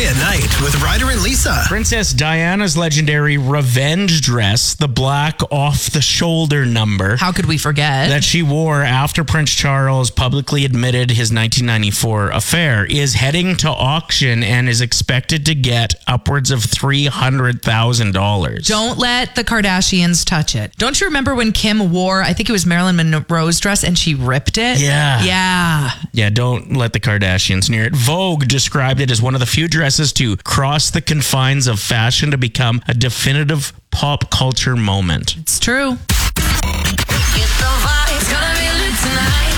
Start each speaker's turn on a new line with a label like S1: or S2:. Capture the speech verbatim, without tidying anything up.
S1: at Night with Ryder and Lisa.
S2: Princess Diana's legendary revenge dress, the black off-the-shoulder number.
S3: How could we forget?
S2: That she wore after Prince Charles publicly admitted his nineteen ninety-four affair, is heading to auction and is expected to get upwards of three hundred thousand dollars.
S3: Don't let the Kardashians touch it. Don't you remember when Kim wore, I think it was Marilyn Monroe's dress, and she ripped it?
S2: Yeah.
S3: Yeah.
S2: Yeah, don't let the Kardashians near it. Vogue described it as one of the few dresses to cross the confines of fashion to become a definitive pop culture moment.
S3: It's true.
S4: Get the vibe. It's gonna be lit tonight.